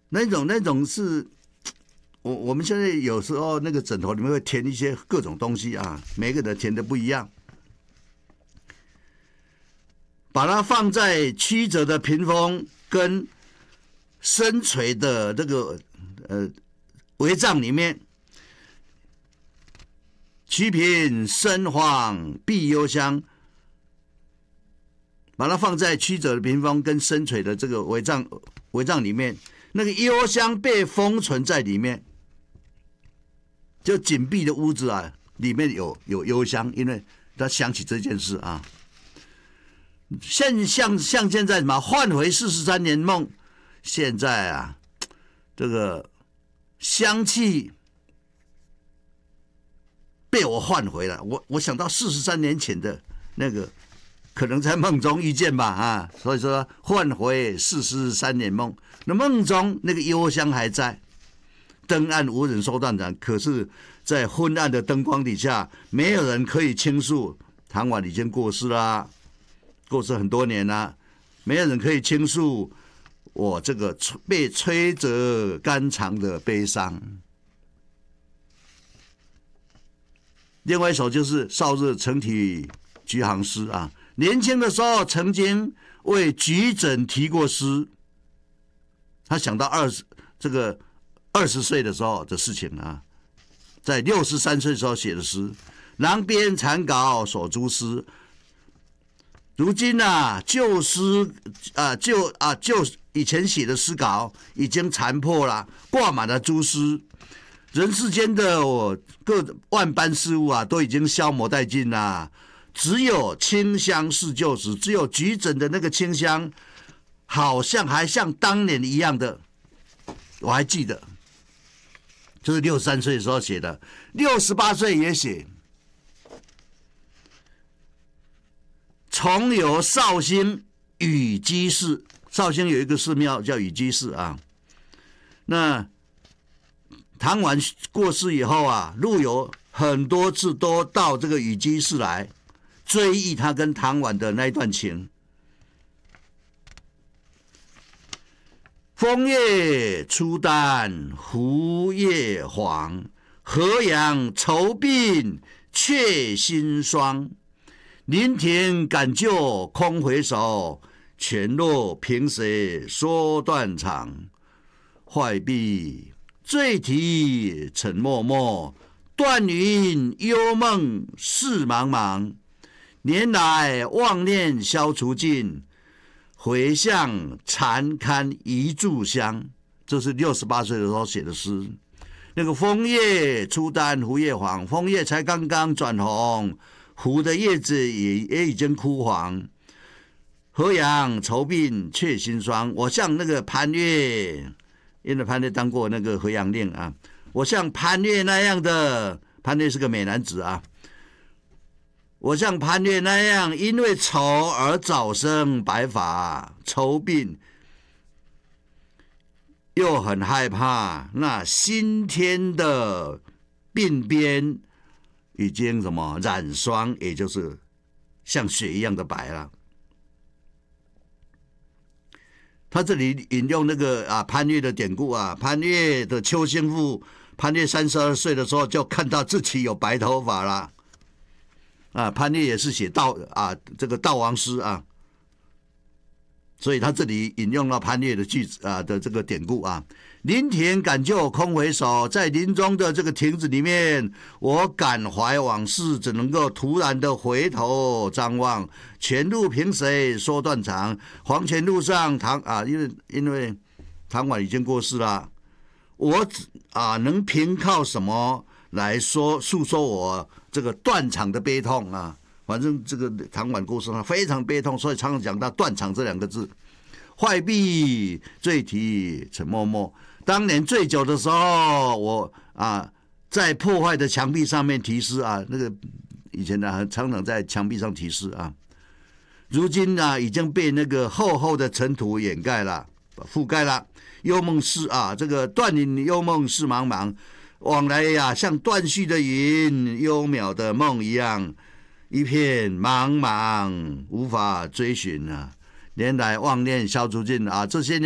那种是。我们现在有时候那个枕头里面会填一些各种东西啊，每个人填的不一样。把它放在曲折的屏风跟深垂的这个帷帐里面，曲屏深黄碧幽香，把它放在曲折的屏风跟深垂的这个帷帐里面，那个幽香被封存在里面。就紧闭的屋子啊，里面有幽香，因为他想起这件事啊。像现在什么换回43年梦，现在啊，这个香气被我换回了。我想到43年前的那个，可能在梦中遇见吧啊，所以说换回43年梦，那梦中那个幽香还在。灯暗无人收断肠，可是，在昏暗的灯光底下，没有人可以倾诉。唐婉已经过世啦，过世很多年了，没有人可以倾诉我这个被吹折肝肠的悲伤。另外一首就是少日成体菊行诗啊，年轻的时候曾经为菊枕题过诗，他想到20岁的时候的事情啊，在63岁的时候写的诗，囊边残稿所诸诗。如今啊，旧诗旧以前写的诗稿已经残破了，挂满了诸诗。人世间的各万般事物啊，都已经消磨殆尽了，只有清香是旧时，只有菊枕的那个清香，好像还像当年一样的，我还记得。这是63岁的时候写的，68岁也写。重游绍兴雨居寺，绍兴有一个寺庙叫雨居寺啊。那唐婉过世以后啊，陆游很多次都到这个雨居寺来追忆他跟唐婉的那一段情。枫叶初淡胡叶黄，河阳愁鬓却新霜。临亭赶旧空回首，泉落平水说断肠。坏壁醉啼沉默默，断云幽梦事茫茫。年来妄念消除尽，回向残堪一炷香。这是68岁的时候写的诗。那个枫叶初淡胡叶黄，枫叶才刚刚转红，胡的叶子也已经枯黄。河阳愁鬓却新霜，我像那个潘岳，因为潘岳当过那个河阳令啊，我像潘岳那样的，潘岳是个美男子啊。我像潘岳那样，因为愁而早生白发，愁鬓，又很害怕那新天的鬓边已经什么染霜，也就是像雪一样的白了。他这里引用那个潘岳的典故啊，潘岳的秋兴赋，潘岳32岁的时候就看到自己有白头发了。潘岳也是写这个悼亡诗啊，所以他这里引用了潘岳的句子的这个典故啊。临亭赶旧空回首，在林中的这个亭子里面，我感怀往事，只能够突然的回头张望。泉路平水说断肠，黄泉路上因为唐婉已经过世了，我能凭靠什么来诉说我这个断肠的悲痛啊？反正这个唐婉过世他非常悲痛，所以常常讲到断肠这2个字。坏壁醉啼沉默默，当年醉酒的时候，我在破坏的墙壁上面题诗啊，那个以前常常在墙壁上题诗啊。如今已经被那个厚厚的尘土掩盖了，覆盖了。幽梦事这个断云幽梦事茫茫，往来像断续的云，幽渺的梦一样，一片茫茫，无法追寻啊。年来妄念消除尽这些年